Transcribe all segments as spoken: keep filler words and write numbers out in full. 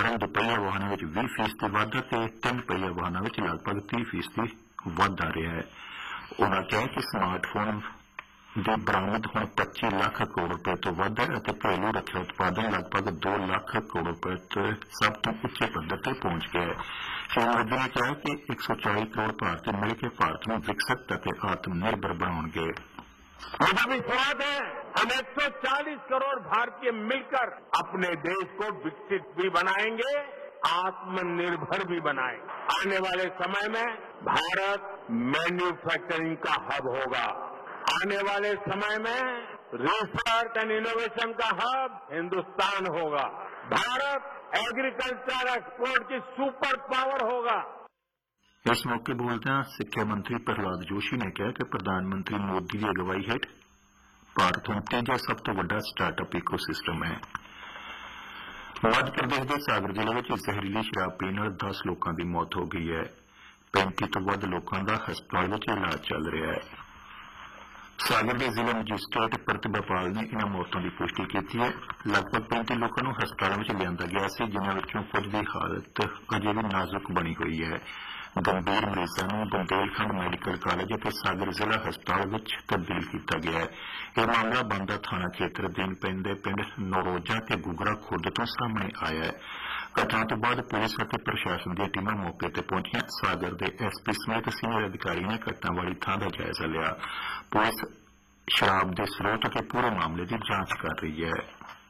ਦੋ ਦੁਪਹੀਆ ਵਾਹਨਾਂ ਵਿੱਚ ਵੀਹ ਫੀਸਦੀ ਵਾਧਾ ਤੇ ਤਿੰਨ ਪਹੀਆ ਵਾਹਨਾਂ ਵਿੱਚ ਲਗਭਗ ਤੀਹ ਫੀਸਦੀ ਵਾਧਾ ਰਿਹਾ ਹੈ। ਉਨ੍ਹਾਂ ਕਿਹਾ ਕਿ ਸਮਾਰਟਫੋਨ ਦੀ ਬਰਾਮਦ ਹੁਣ ਪੱਚੀ ਲੱਖ ਕਰੋੜ ਰੁਪਏ ਤੋਂ ਵੱਧ ਹੈ ਅਤੇ ਘਰੇਲੂ ਰੱਖਿਆ ਉਤਪਾਦਨ ਲਗਭਗ ਦੋ ਲੱਖ ਕਰੋੜ ਰੁਪਏ ਤੋਂ ਸਭ ਤੋਂ ਉੱਚੇ ਪੱਧਰ ਤੇ ਪਹੁੰਚ ਗਿਆ ਹੈ। ਸ਼੍ਰੀ ਮੋਦੀ ਨੇ ਕਿਹਾ ਕਿ ਇੱਕ ਸੌ ਚਾਲੀ ਕਰੋੜ ਭਾਰਤੀ ਮਿਲ ਕੇ ਭਾਰਤ ਨੂੰ ਵਿਕਸਿਤ ਅਤੇ ਆਤਮ निर्भर बनाएंगे। मुझे विश्वास है हम एक सौ चालीस करोड़ भारतीय मिलकर अपने देश को विकसित भी बनाएंगे, आत्मनिर्भर भी बनाएंगे। आने वाले समय में भारत मैन्युफैक्चरिंग का हब होगा। आने वाले समय में रिसर्च एंड इनोवेशन का हब हिंदुस्तान होगा। भारत एग्रीकल्चर एक्सपोर्ट की सुपर पावर होगा। इस मौके बोलदਿਆਂ ਸਿੱਖਿਆ ਮੰਤਰੀ ਪ੍ਰਹਲਾਦ ਜੋਸ਼ੀ ਨੇ ਕਿਹਾ ਕਿ ਪ੍ਰਧਾਨ ਮੰਤਰੀ ਮੋਦੀ ਦੀ ਅਗਵਾਈ ਹੇਠ ਭਾਰਤ ਹੁਣ ਤੀਜਾ ਸਭ ਤੋਂ ਵੱਡਾ ਸਟਾਰਟਅਪ ਇਕੋਸਿਸਟਮ ਹੈ। ਮੱਧ ਪ੍ਰਦੇਸ਼ ਦੇ ਸਾਗਰ ਜ਼ਿਲ੍ਹੇ ਵਿੱਚ ਜ਼ਹਿਰੀਲੀ ਸ਼ਰਾਬ ਪੀਣ ਨਾਲ ਦਸ ਲੋਕਾਂ ਦੀ ਮੌਤ ਹੋ ਗਈ ਹੈ। ਪੈਂਤੀ ਤੋਂ ਵੱਧ ਲੋਕਾਂ ਦਾ ਹਸਪਤਾਲ ਵਿੱਚ ਇਲਾਜ ਚੱਲ ਰਿਹਾ ਹੈ। ਸਾਗਰ ਦੇ ਜ਼ਿਲ੍ਹਾ ਮੈਜਿਸਟ੍ਰੇਟ ਪ੍ਰਤਿਭਾ ਪਾਲ ਨੇ ਇਨ੍ਹਾਂ ਮੌਤਾਂ ਦੀ ਪੁਸ਼ਟੀ ਕੀਤੀ ਹੈ। ਲਗਭਗ ਪੈਂਤੀ ਲੋਕਾਂ ਨੂੰ ਹਸਪਤਾਲਾਂ ਵਿੱਚ ਲਿਆਂਦਾ ਗਿਆ ਸੀ, ਜਿਨ੍ਹਾਂ ਵਿੱਚੋਂ ਕੁਝ ਦੀ ਹਾਲਤ ਅਜੇ ਵੀ ਨਾਜ਼ੁਕ ਬਣੀ ਹੋਈ ਹੈ। ਗੰਭੀਰ ਮਰੀਜ਼ਾਂ ਨੂੰ ਬੰਦੇਲਖੰਡ ਮੈਡੀਕਲ ਕਾਲਜ ਅਤੇ ਸਾਗਰ ਜ਼ਿਲ੍ਹਾ ਹਸਪਤਾਲ ਵਿੱਚ ਤਬਦੀਲ ਕੀਤਾ ਗਿਆ ਹੈ। ਇਹ ਮਾਮਲਾ ਬਾਂਦਾ ਥਾਣਾ ਖੇਤਰ ਅਧੀਨ ਪੈਂਦੇ ਪਿੰਡ ਨਰੋਜਾ ਤੇ ਗੁਗਰਾ ਖੁਰਦ ਤੋਂ ਸਾਹਮਣੇ ਆਇਆ ਹੈ। ਘਟਨਾ ਤੋਂ ਬਾਅਦ ਪੁਲਿਸ ਅਤੇ ਪ੍ਰਸ਼ਾਸਨ ਦੀਆਂ ਟੀਮਾਂ ਮੌਕੇ ਤੇ ਪਹੁੰਚੀਆਂ। ਸਾਗਰ ਦੇ ਐਸ ਪੀ ਸਮੇਤ ਸੀਨੀਅਰ ਅਧਿਕਾਰੀ ਨੇ ਘਟਨਾ ਵਾਲੀ ਥਾਂ ਦਾ ਜਾਇਜ਼ਾ ਲਿਆ। ਪੁਲਿਸ ਸ਼ਰਾਬ ਦੇ ਸਰੋਤ ਅਤੇ ਪੂਰੇ ਮਾਮਲੇ ਦੀ ਜਾਂਚ ਕਰ ਰਹੀ ਹੈ।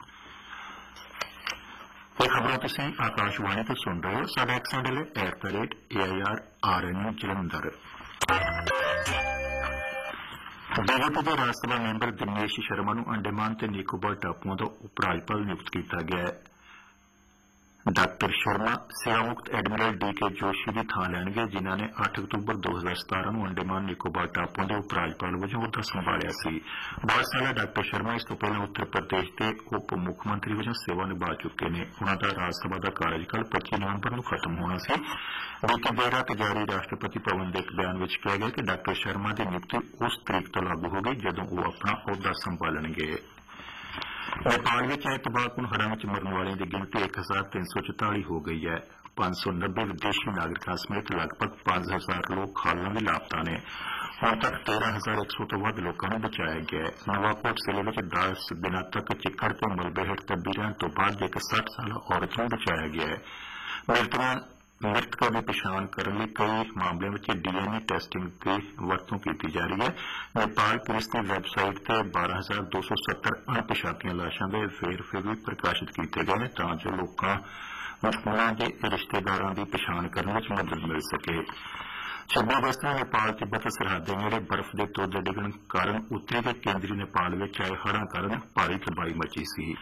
ਇਹ ਖਬਰਾਂ ਤੁਸੀਂ ਆਕਾਸ਼ਵਾਣੀ ਤੋਂ ਸੁਣ ਰਹੇ ਹੋ। ਸਾਡਾ ਐਕਸ ਹੈਂਡਲ ਹੈ at the rate A I R R N U Jalandhar. BJP ਦੇ ਰਾਜ ਸਭਾ ਮੈਂਬਰ ਦਿਨੇਸ਼ ਸ਼ਰਮਾ ਨੂੰ ਅੰਡੇਮਾਨ ਤੇ ਨਿਕੋਬਾਰ ਟਾਪੂਆਂ ਦਾ ਉਪ ਰਾਜਪਾਲ ਨਿਯੁਕਤ ਕੀਤਾ ਗਿਆ ਹੈ। ਡਾਕਟਰ ਸ਼ਰਮਾ ਸੇਵਾ ਮੁਕਤ ਐਡਮਿਰਲ ਡੀ ਕੇ ਜੋਸ਼ੀ ਦੀ ਥਾਂ ਲੈਣਗੇ, ਜਿਨ੍ਹਾਂ ਨੇ ਅੱਠ ਅਕਤੂਬਰ ਦੋ ਹਜ਼ਾਰ ਸਤਾਰਾਂ ਨੂੰ ਅੰਡੇਮਾਨ ਨਿਕੋਬਾਰ ਟਾਪੂਆਂ ਦੇ ਉਪ ਰਾਜਪਾਲ ਵਜੋਂ ਅਹੁਦਾ ਸੰਭਾਲਿਆ ਸੀ। ਬਾਅਦ ਸਾਲਾ ਡਾਕਟਰ ਸ਼ਰਮਾ ਇਸ ਤੋਂ ਪਹਿਲਾਂ ਉੱਤਰ ਪ੍ਰਦੇਸ਼ ਦੇ ਉਪ ਮੁੱਖ ਮੰਤਰੀ ਵਜੋਂ ਸੇਵਾ ਨਿਭਾ ਚੁੱਕੇ ਨੇ। ਉਨ੍ਹਾਂ ਦਾ ਰਾਜ ਸਭਾ ਦਾ ਕਾਰਜਕਾਲ ਪੱਚੀ ਨਵੰਬਰ ਨੂੰ ਖਤਮ ਹੋਣਾ ਸੀ। ਬੀਤੀ ਦੇਰ ਰਾਤ ਜਾਰੀ ਰਾਸ਼ਟਰਪਤੀ ਭਵਨ ਦੇ ਇੱਕ ਬਿਆਨ ਵਿੱਚ ਕਿਹਾ ਗਿਆ ਕਿ ਡਾਕਟਰ ਸ਼ਰਮਾ ਦੀ ਨਿਯੁਕਤੀ ਉਸ ਤਰੀਕ ਤੋਂ ਲਾਗੂ ਹੋ ਗਈ ਜਦੋਂ ਉਹ ਆਪਣਾ ਅਹੁਦਾ ਸੰਭਾਲਣਗੇ। ਨੇਪਾਲ ਵਿੱਚ ਆਏ ਤਬਾਹਕੁਨ ਹੜ੍ਹਾਂ ਵਿੱਚ ਮਰਨ ਵਾਲਿਆਂ ਦੀ ਗਿਣਤੀ ਇੱਕ ਹਜ਼ਾਰ ਤਿੰਨ ਸੌ ਚੁਤਾਲੀ ਹੋ ਗਈ ਹੈ। ਪੰਜ ਸੌ ਨੱਬੇ ਵਿਦੇਸ਼ੀ ਨਾਗਰਿਕਾਂ ਸਮੇਤ ਲਗਭਗ ਪੰਜ ਹਜ਼ਾਰ ਲੋਕ ਹਾਲਾਂ ਵੀ ਲਾਪਤਾ ਨੇ। ਹੁਣ ਤੱਕ ਤੇਰਾਂ ਹਜ਼ਾਰ ਇੱਕ ਸੌ ਤੋਂ ਵੱਧ ਲੋਕਾਂ ਨੂੰ ਬਚਾਇਆ ਗਿਆ ਹੈ। ਨਵਾਕੋਟ ਜ਼ਿਲ੍ਹੇ ਵਿੱਚ ਦਸ ਦਿਨਾਂ ਤੱਕ ਚਿੱਕੜ ਤੇ ਮਲਬੇ ਹੇਠ ਤਬਦੀ ਰਹਿਣ ਤੋਂ ਬਾਅਦ ਇੱਕ ਸੱਠ ਸਾਲਾ ਔਰਤ ਨੂੰ ਬਚਾਇਆ ਗਿਆ ਹੈ। ਮ੍ਰਿਤਕਾਂ ਮ੍ਰਿਤਕਾਂ ਦੀ ਪਛਾਣ ਕਰਨ ਲਈ ਕਈ ਮਾਮਲਿਆਂ ਵਿੱਚ ਡੀ ਐਨ ਏ ਟੈਸਟਿੰਗ ਦੀ ਵਰਤੋਂ ਕੀਤੀ ਜਾ ਰਹੀ ਹੈ। ਨੇਪਾਲ ਪੁਲਿਸ ਦੀ ਵੈਬਸਾਈਟ ਤੇ ਬਾਰਾਂ ਹਜ਼ਾਰ ਦੋ ਸੌ ਸੱਤਰ ਅਣਪਛਾਤੀਆਂ ਲਾਸ਼ਾਂ ਦੇ ਵੇਰਵੇ ਵੀ ਪ੍ਰਕਾਸ਼ਿਤ ਕੀਤੇ ਗਏ ਨੇ ਤਾਂ ਜੋ ਲੋਕਾਂ ਨੂੰ ਉਨ੍ਹਾਂ ਦੇ ਰਿਸ਼ਤੇਦਾਰਾਂ ਦੀ ਪਛਾਣ ਕਰਨ ਵਿੱਚ ਮਦਦ ਮਿਲ ਸਕੇ। ਛੱਬੀ ਅਗਸਤ ਨੂੰ ਨੇਪਾਲ ਤਿੱਬਤ ਸਰਹੱਦ ਦੇ ਨੇੜੇ ਬਰਫ਼ ਦੇ ਤੋਦੇ ਡਿੱਗਣ ਕਾਰਨ ਉੱਤਰੀ ਤੇ ਕੇਂਦਰੀ ਨੇਪਾਲ ਵਿੱਚ ਆਏ ਹੜ੍ਹਾਂ ਕਾਰਨ ਭਾਰੀ ਤਬਾਹੀ ਮਚੀ ਸੀ।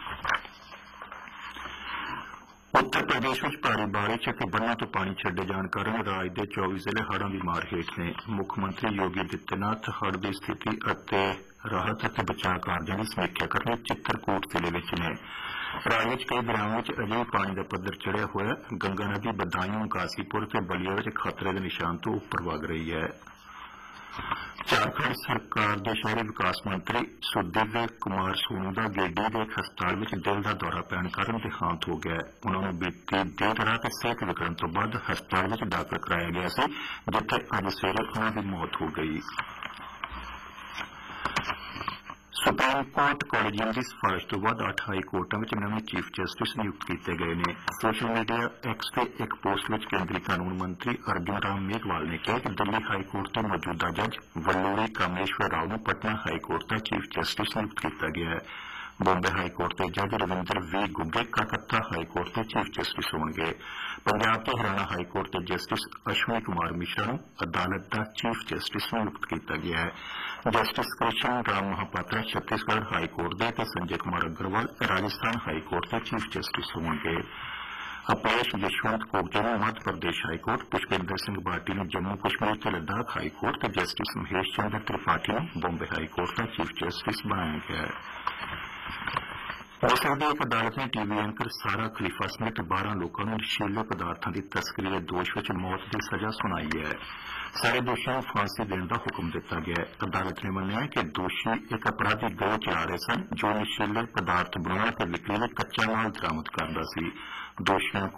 ਉੱਤਰ ਪ੍ਰਦੇਸ਼ ਵਿੱਚ ਭਾਰੀ ਬਾਰਿਸ਼ ਅਤੇ ਬੰਨਾਂ ਤੋਂ ਪਾਣੀ ਛੱਡੇ ਜਾਣ ਕਾਰਨ ਰਾਜ ਦੇ ਚੌਵੀ ਜ਼ਿਲ੍ਹੇ ਹੜ੍ਹਾਂ ਦੀ ਮਾਰ ਹੇਠ ਨੇ। ਮੁੱਖ ਮੰਤਰੀ ਯੋਗੀ ਆਦਿੱਤਿਆਨਾਥ ਹੜ੍ਹ ਦੀ ਸਥਿਤੀ ਅਤੇ ਰਾਹਤ ਅਤੇ ਬਚਾਅ ਕਾਰਜਾਂ ਦੀ ਸਮੀਖਿਆ ਕਰਨ ਲਈ ਚਿੱਤਰਕੂਟ ਜ਼ਿਲ੍ਹੇ ਵਿੱਚ ਨੇ। ਰਾਜ ਵਿੱਚ ਕਈ ਦਰਿਆਵਾਂ ਵਿੱਚ ਅਜੇ ਵੀ ਪਾਣੀ ਦਾ ਪੱਧਰ ਚੜ੍ਹਿਆ ਹੋਇਆ। ਗੰਗਾ ਨਦੀ ਬਦਾਯੂੰ, ਕਾਸੀਪੁਰ ਤੇ ਬਲੀਆ ਵਿੱਚ ਖਤਰੇ ਦੇ ਨਿਸ਼ਾਨ ਤੋਂ ਉੱਪਰ ਵਗ ਰਹੀ ਹੈ। ਝਾਰਖੰਡ ਸਰਕਾਰ ਦੇ ਸ਼ਹਿਰੀ ਵਿਕਾਸ ਮੰਤਰੀ ਸੁਦੀਪ ਕੁਮਾਰ ਸੋਨੂ ਦਾ ਗੇਡੀ ਦੇ ਇੱਕ ਹਸਪਤਾਲ ਵਿੱਚ ਦਿਲ ਦਾ ਦੌਰਾ ਪੈਣ ਕਾਰਨ ਦੇਹਾਂਤ ਹੋ ਗਿਆ। ਉਨ੍ਹਾਂ ਨੂੰ ਬੀਤੀ ਦੇਰ ਰਾਤ ਸਿਹਤ ਵਿਗੜਨ ਤੋਂ ਬਾਅਦ ਹਸਪਤਾਲ ਵਿੱਚ ਦਾਖਲ ਕਰਾਇਆ ਗਿਆ ਸੀ, ਜਿੱਥੇ ਅੱਜ ਸਵੇਰੇ ਉਨ੍ਹਾਂ ਦੀ ਮੌਤ ਹੋ ਗਈ। ਸੁਪਰੀਮ ਕੋਰਟ ਕਾਲਜੀਅਮ ਦੀ ਸਿਫਾਰਿਸ਼ ਤੋਂ ਬਾਅਦ ਅੱਠ ਹਾਈ ਕੋਰਟਾਂ ਵਿੱਚ ਨਵੇਂ ਚੀਫ ਜਸਟਿਸ ਨਿਯੁਕਤ ਕੀਤੇ ਗਏ ਨੇ। ਸੋਸ਼ਲ ਮੀਡੀਆ ਐਕਸ ਤੇ ਇੱਕ ਪੋਸਟ ਵਿੱਚ ਕੇਂਦਰੀ ਕਾਨੂੰਨ ਮੰਤਰੀ ਅਰਜੁਨ ਰਾਮ ਮੇਘਵਾਲ ਨੇ ਕਿਹਾ ਕਿ ਦਿੱਲੀ ਹਾਈ ਕੋਰਟ ਦੇ ਮੌਜੂਦਾ ਜੱਜ ਵੱਲੂਰੀ ਕਾਮੇਸ਼ਵਰ ਰਾਓ ਨੂੰ ਪਟਨਾ ਹਾਈ ਕੋਰਟ ਦਾ ਚੀਫ ਜਸਟਿਸ ਨਿਯੁਕਤ ਕੀਤਾ ਗਿਆ ਹੈ। ਬੰਬੇ ਹਾਈ ਕੋਰਟ ਦੇ ਜੱਜ ਰਵਿੰਦਰ ਵੀ ਗੁੱਗੇ ਕਲਕੱਤਾ ਹਾਈ ਕੋਰਟ ਦੇ ਚੀਫ ਜਸਟਿਸ ਹੋਣਗੇ। ਪੰਜਾਬ ਤੇ ਹਰਿਆਣਾ ਹਾਈ ਕੋਰਟ ਦੇ ਜਸਟਿਸ ਅਸ਼ਵਨੀ ਕੁਮਾਰ ਮਿਸ਼ਰਾ ਨੂੰ ਅਦਾਲਤ ਦਾ ਚੀਫ ਜਸਟਿਸ ਨਿਯੁਕਤ ਕੀਤਾ ਗਿਆ ਹੈ। Justice Krishna Ram Mohapatra Chhattisgarh high court ਦੇ ਅਤੇ ਸੰਜੇ ਕੁਮਾਰ ਅਗਰਵਾਲ ਰਾਜਸਥਾਨ ਹਾਈ ਕੋਰਟ ਦੇ ਚੀਫ ਜਸਟਿਸ ਹੋਣਗੇ। ਅਪੇਸ਼ ਯਸ਼ਵੰਤ ਕੋਕਟੇ ਨੂੰ ਮੱਧ ਪ੍ਰਦੇਸ਼ ਹਾਈ ਕੋਰਟ, ਪੁਸ਼ਪਿੰਦਰ ਸਿੰਘ ਬਾਟੀ ਨੂੰ ਜੰਮੂ ਕਸ਼ਮੀਰ ਤੇ ਲੱਦਾਖ ਹਾਈ ਕੋਰਟ ਤੇ ਜਸਟਿਸ ਮਹੇਸ਼ ਚੰਦਰ ਤ੍ਰਿਪਾਠੀ ਨੂੰ ਬੰਬੇ ਹਾਈ ਕੋਰਟ ਦਾ ਚੀਫ ਜਸਟਿਸ ਬਣਾਇਆ ਗਿਆ ਹੈ। ਮਿਸਰ ਦੀ ਇੱਕ ਅਦਾਲਤ ਨੇ ਟੀ ਵੀ ਐਂਕਰ ਸਾਰਾ ਖਲੀਫਾ ਸਮੇਤ ਬਾਰਾਂ ਲੋਕਾਂ ਨੂੰ ਨਸ਼ੀਲੇ ਪਦਾਰਥਾਂ ਦੀ ਤਸਕਰੀ ਦੇ ਦੋਸ਼ ਵਿੱਚ ਮੌਤ ਦੀ ਸਜ਼ਾ ਸੁਣਾਈ ਹੈ। ਸਾਰੇ ਦੋਸ਼ੀਆਂ ਨੂੰ ਫਾਂਸੀ ਦੇਣ ਦਾ ਹੁਕਮ ਦਿੱਤਾ ਗਿਆ ਹੈ। ਅਦਾਲਤ ਨੇ ਮੰਨਿਆ ਕਿ ਦੋਸ਼ੀ ਇੱਕ ਅਪਰਾਧੀ ਗਰੋਹ ਚਲਾ ਰਹੇ ਸਨ ਜੋ ਨਸ਼ੀਲੇ ਪਦਾਰਥ ਬਣਾਉਣ ਅਤੇ ਵਿਕਰੀ ਲਈ ਕੱਚਾ ਮਾਲ ਬਰਾਮਦ ਕਰਦਾ ਸੀ। ਦੋਸ਼ੀਆਂ